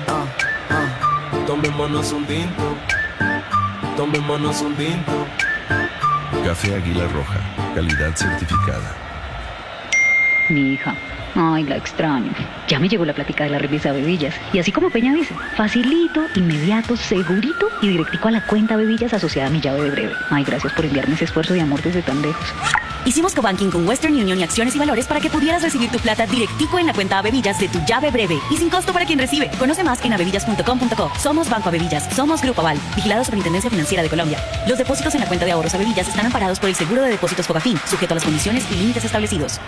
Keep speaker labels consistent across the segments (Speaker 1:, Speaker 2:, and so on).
Speaker 1: Tomémonos un tinto. Tomémonos un tinto.
Speaker 2: Café Águila Roja, calidad certificada.
Speaker 3: Mi hija. Ay, la extraño. Ya me llegó la plática de la remesa Bebillas. Y así como Peña dice, facilito, inmediato, segurito y directico a la cuenta Bebillas asociada a mi llave de breve. Ay, gracias por enviarme ese esfuerzo de amor desde tan lejos.
Speaker 4: Hicimos cobanking con Western Union y Acciones y Valores para que pudieras recibir tu plata directico en la cuenta Bebillas de tu llave breve y sin costo para quien recibe. Conoce más en abebillas.com.co. Somos Banco Abebillas. Somos Grupo Aval. Vigilado Superintendencia Financiera de Colombia. Los depósitos en la cuenta de ahorros Abebillas están amparados por el Seguro de Depósitos Fogafín, sujeto a las condiciones y límites establecidos.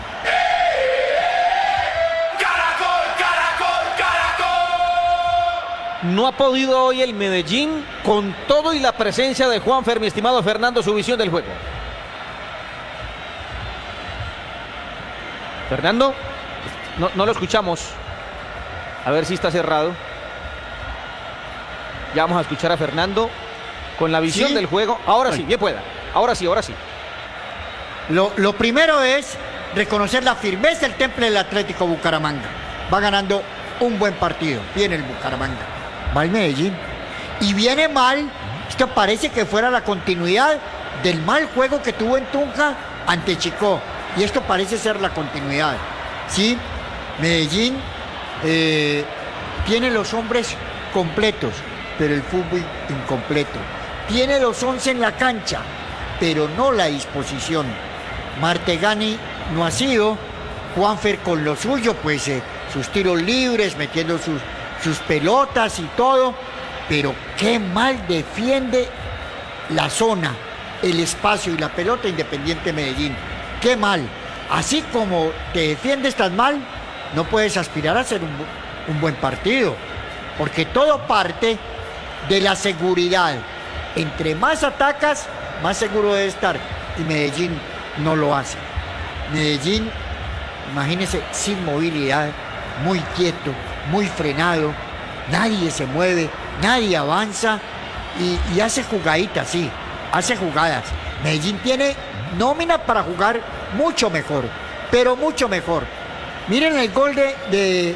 Speaker 5: No ha podido hoy el Medellín con todo y la presencia de Juanfer, mi estimado Fernando, su visión del juego. Fernando, no lo escuchamos. A ver si está cerrado. Ya vamos a escuchar a Fernando con la visión del juego. Ahora sí, bien pueda. Ahora sí.
Speaker 6: Lo primero es reconocer la firmeza del temple del Atlético Bucaramanga. Va ganando un buen partido. Viene el Bucaramanga. Va el Medellín. Y viene mal. Esto parece que fuera la continuidad del mal juego que tuvo en Tunja ante Chicó. Y esto parece ser la continuidad. Sí, Medellín tiene los hombres completos, pero el fútbol incompleto. Tiene los 11 en la cancha, pero no la disposición. Martegani no ha sido. Juanfer con lo suyo, pues sus tiros libres, metiendo sus pelotas y todo. Pero qué mal defiende la zona, el espacio y la pelota Independiente Medellín. Qué mal. Así como te defiendes tan mal, no puedes aspirar a hacer un buen partido. Porque todo parte de la seguridad. Entre más atacas, más seguro debe estar. Y Medellín no lo hace. Medellín, imagínense, sin movilidad, muy quieto, muy frenado. Nadie se mueve, nadie avanza. Y hace jugaditas, sí, hace jugadas. Medellín tiene nómina para jugar mucho mejor, pero mucho mejor. Miren el gol de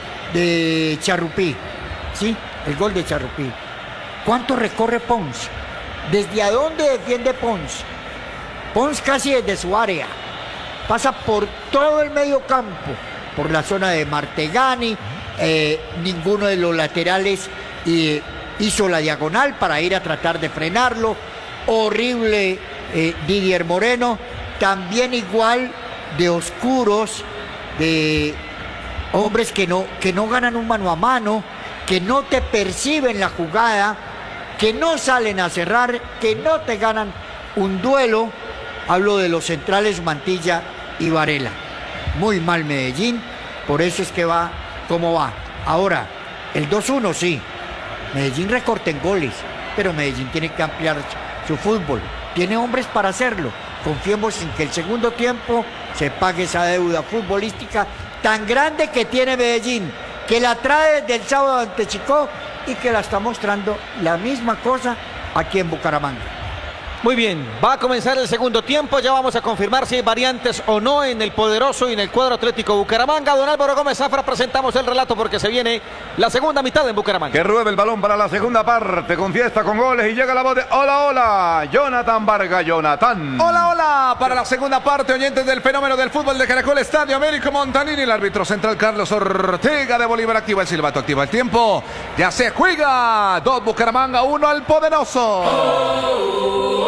Speaker 6: Charrupí, ¿sí? El gol de Charrupí. ¿Cuánto recorre Pons? ¿Desde a dónde defiende Pons? Pons casi desde su área. Pasa por todo el medio campo, por la zona de Martegani. Ninguno de los laterales hizo la diagonal para ir a tratar de frenarlo. Horrible Didier Moreno, también igual de oscuros, de hombres que no ganan un mano a mano, que no te perciben la jugada, que no salen a cerrar, que no te ganan un duelo. Hablo de los centrales Mantilla y Varela. Muy mal Medellín, por eso es que va como va. Ahora, el 2-1 sí, Medellín recorta en goles, pero Medellín tiene que ampliar su fútbol. Tiene hombres para hacerlo. Confiemos en que el segundo tiempo se pague esa deuda futbolística tan grande que tiene Medellín, que la trae desde el sábado ante Chicó y que la está mostrando la misma cosa aquí en Bucaramanga.
Speaker 5: Muy bien, va a comenzar el segundo tiempo, ya vamos a confirmar si hay variantes o no en el poderoso y en el cuadro Atlético Bucaramanga. Don Álvaro Gómez Zafra, presentamos el relato porque se viene la segunda mitad en Bucaramanga.
Speaker 7: Que ruede el balón para la segunda parte, con fiesta, con goles y llega la voz de hola, Jonathan Vargas, Jonathan.
Speaker 8: Hola, para la segunda parte, oyentes del fenómeno del fútbol de Caracol Estadio Américo Montanini, el árbitro central Carlos Ortega de Bolívar activa el silbato, activa el tiempo, ya se juega, 2 Bucaramanga, 1 al poderoso.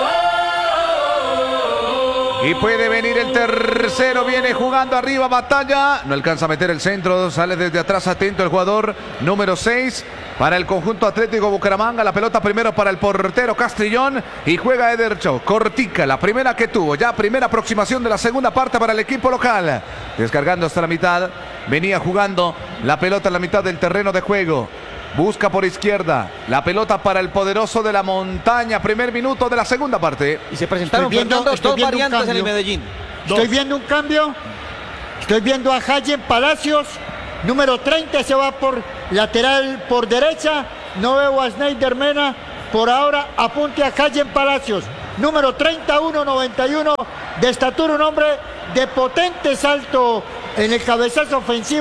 Speaker 8: Y puede venir el tercero, viene jugando arriba, batalla, no alcanza a meter el centro, sale desde atrás atento el jugador número 6 para el conjunto Atlético Bucaramanga, la pelota primero para el portero Castrillón y juega Edercho, cortica, la primera que tuvo, ya primera aproximación de la segunda parte para el equipo local, descargando hasta la mitad, venía jugando la pelota en la mitad del terreno de juego. Busca por izquierda, la pelota para el poderoso de la montaña, primer minuto de la segunda parte.
Speaker 5: Y se presentaron dos variantes en el Medellín.
Speaker 6: Estoy viendo un cambio, estoy viendo a Hayen Palacios, número 30 se va por lateral por derecha, no veo a Snyder Mena, por ahora apunte a Hayen Palacios, número 31, 91 de estatura, un hombre de potente salto en el cabezazo ofensivo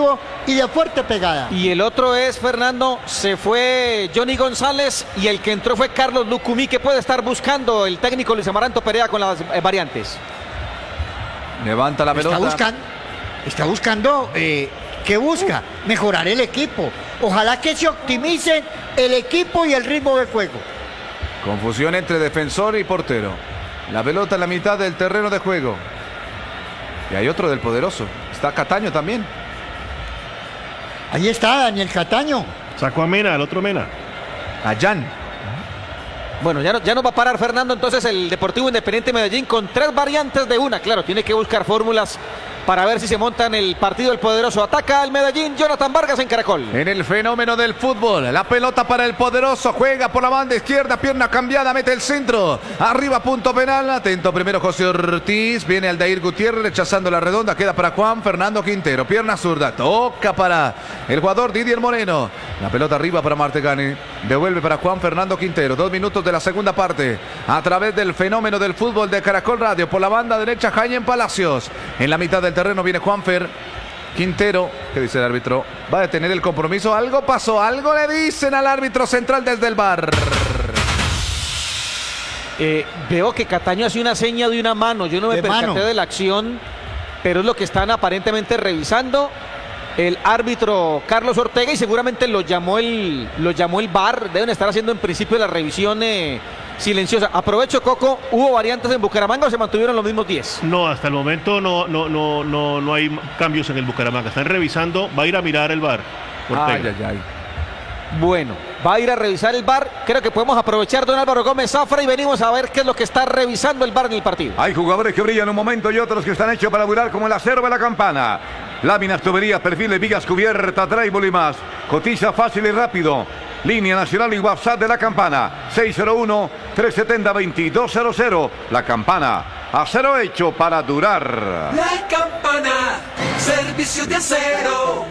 Speaker 6: y de fuerte pegada.
Speaker 5: Y el otro es, Fernando, se fue Johnny González y el que entró fue Carlos Lucumí. ¿Qué puede estar buscando el técnico Luis Amaranto Perea con las variantes?
Speaker 8: Levanta la pelota.
Speaker 6: Está buscando, ¿qué busca? Mejorar el equipo. Ojalá que se optimicen el equipo y el ritmo de juego.
Speaker 8: Confusión entre defensor y portero. La pelota en la mitad del terreno de juego. Y hay otro del poderoso. Está Cataño también.
Speaker 6: Ahí está Daniel Cataño.
Speaker 9: Sacó a Mena, el otro Mena.
Speaker 8: A Jan.
Speaker 5: Bueno, ya no va a parar, Fernando, entonces el Deportivo Independiente Medellín con 3 variantes de una. Claro, tiene que buscar fórmulas para ver si se monta en el partido el poderoso. Ataca al Medellín, Jonathan Vargas en Caracol.
Speaker 8: En el fenómeno del fútbol, la pelota para el poderoso, juega por la banda izquierda, pierna cambiada, mete el centro, arriba punto penal, atento primero José Ortiz, viene Aldair Gutiérrez rechazando la redonda, queda para Juan Fernando Quintero, pierna zurda, toca para el jugador Didier Moreno, la pelota arriba para Martegani, devuelve para Juan Fernando Quintero, 2 minutos de la segunda parte, a través del fenómeno del fútbol de Caracol Radio, por la banda derecha Jaime Palacios, en la mitad del terreno viene Juanfer Quintero. ¿Qué dice el árbitro? ¿Va a detener el compromiso? Algo pasó, algo le dicen al árbitro central desde el VAR.
Speaker 5: Veo que Cataño hace una seña de una mano. Yo no me percaté de la acción, pero es lo que están aparentemente revisando el árbitro Carlos Ortega y seguramente lo llamó el VAR. Deben estar haciendo en principio la revisión silenciosa. Aprovecho, Coco, ¿hubo variantes en Bucaramanga o se mantuvieron los mismos 10?
Speaker 9: No, hasta el momento no hay cambios en el Bucaramanga. Están revisando, va a ir a mirar el VAR.
Speaker 8: Ay.
Speaker 5: Bueno, va a ir a revisar el VAR. Creo que podemos aprovechar, don Álvaro Gómez Zafra, y venimos a ver qué es lo que está revisando el VAR en el partido.
Speaker 7: Hay jugadores que brillan un momento y otros que están hechos para durar, como el acero de la campana. Láminas, tuberías, perfiles, vigas, cubierta, drywall y más. Cotiza fácil y rápido. Línea nacional y WhatsApp de la campana. 601-370-2200. La campana. Acero hecho para durar.
Speaker 1: La campana, servicio de acero.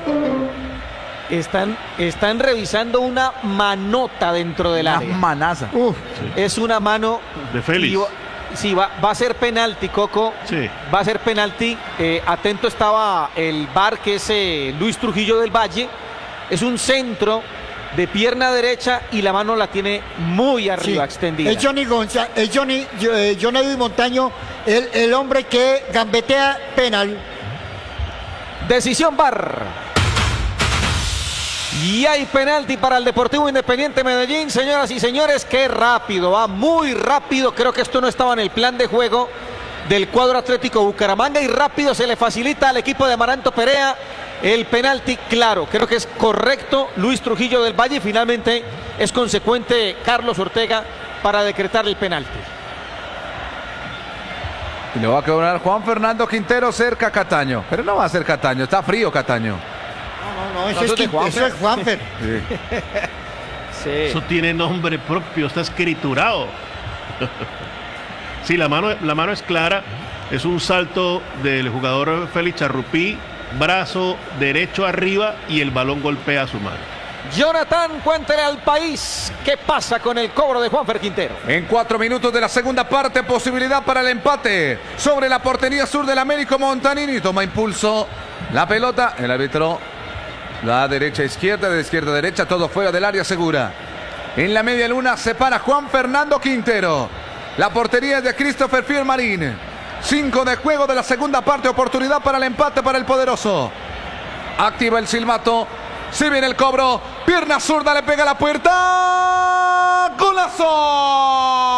Speaker 5: Están revisando una manota dentro del área.
Speaker 8: Una manaza.
Speaker 5: Es una mano
Speaker 9: de Félix.
Speaker 5: Sí, va a ser penalti, Coco.
Speaker 9: Sí.
Speaker 5: Va a ser penalti. Atento estaba el VAR, que es Luis Trujillo del Valle. Es un centro de pierna derecha y la mano la tiene muy arriba, extendida.
Speaker 6: Es Johnny González, es Johnny Montaño, el hombre que gambetea penal.
Speaker 5: Decisión VAR. Y hay penalti para el Deportivo Independiente Medellín, señoras y señores. Qué rápido, va muy rápido. Creo que esto no estaba en el plan de juego del cuadro Atlético Bucaramanga y rápido se le facilita al equipo de Amaranto Perea el penalti. Claro, creo que es correcto Luis Trujillo del Valle y finalmente es consecuente Carlos Ortega para decretar el penalti.
Speaker 8: Y lo va a cobrar Juan Fernando Quintero cerca a Cataño. Pero no va a ser Cataño, está frío Cataño.
Speaker 6: No, eso es Juanfer.
Speaker 5: Sí.
Speaker 9: Eso tiene nombre propio, está escriturado. Sí, la mano es clara. Es un salto del jugador Félix Charrupí, brazo derecho arriba y el balón golpea su mano.
Speaker 5: Jonathan, cuéntele al país qué pasa con el cobro de Juanfer Quintero.
Speaker 8: En 4 minutos de la segunda parte, posibilidad para el empate sobre la portería sur del Américo. Montanini toma impulso, la pelota, el árbitro, la derecha izquierda, de izquierda a derecha, todo fuera del área segura. En la media luna se para Juan Fernando Quintero. La portería es de Christopher Fiermarín. 5 de juego de la segunda parte, oportunidad para el empate para el poderoso. Activa el silbato. Si viene el cobro, pierna zurda, le pega a la puerta. ¡Golazo!